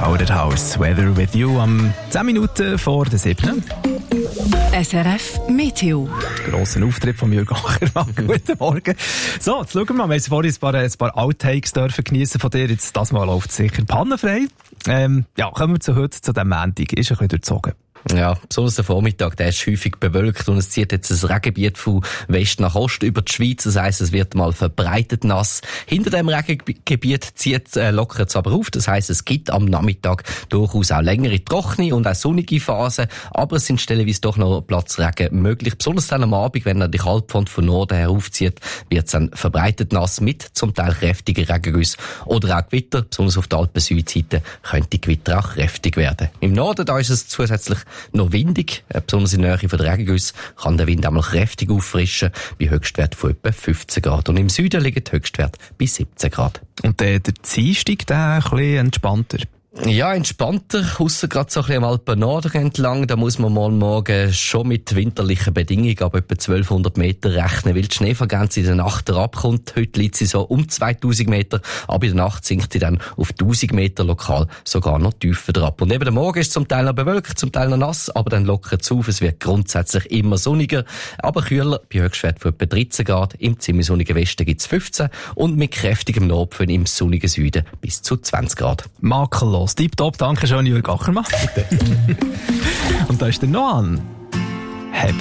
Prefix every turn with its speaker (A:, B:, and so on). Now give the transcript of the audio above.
A: Powderhouse, Weather with You, am 10 Minuten vor der 7.
B: SRF Meteo.
A: Grosser Auftritt von Jürgen Achermann. Guten Morgen. So, jetzt schauen wir mal. Wir haben vorhin ein paar Outtakes dürfen geniessen von dir. Jetzt, das Mal läuft es sicher pannenfrei. Kommen wir zu heute, zu diesem Montag. Ist ein bisschen durchzogen.
C: Ja, besonders der Vormittag, der ist häufig bewölkt und es zieht jetzt ein Regengebiet von West nach Ost über die Schweiz. Das heisst, es wird mal verbreitet nass. Hinter dem Regengebiet lockert es aber auf. Das heisst, es gibt am Nachmittag durchaus auch längere trockene und auch sonnige Phasen. Aber es sind stellenweise doch noch Platzregen möglich. Besonders dann am Abend, wenn er die Kaltfront von Norden her aufzieht, wird es dann verbreitet nass mit zum Teil kräftigen Regengüssen oder auch Gewitter. Besonders auf der Alpen-Südseite könnte Gewitter auch kräftig werden. Im Norden, da ist es zusätzlich noch windig, besonders in der Nähe von der Regengüsse kann der Wind einmal kräftig auffrischen, bei Höchstwert von etwa 15 Grad. Und im Süden liegen die Höchstwerte bei 17 Grad.
A: Und der Dienstag, der ein bisschen entspannter?
C: Ja, entspannter, ausser gerade so ein bisschen am Alpen-Norden entlang. Da muss man mal morgen schon mit winterlichen Bedingungen ab etwa 1200 Meter rechnen, weil die Schneefallgrenze in der Nacht herabkommt. Heute liegt sie so um 2000 Meter, aber in der Nacht sinkt sie dann auf 1000 Meter lokal sogar noch tiefer herab. Und neben dem Morgen ist es zum Teil noch bewölkt, zum Teil noch nass, aber dann lockert es auf. Es wird grundsätzlich immer sonniger, aber kühler, bei Höchstwert von etwa 13 Grad. Im ziemlich sonnigen Westen gibt es 15 und mit kräftigem Nordföhn im sonnigen Süden bis zu 20 Grad.
A: Makellos. Tipptopp, danke schön, Jürgen Achermann. Und da ist der Noan.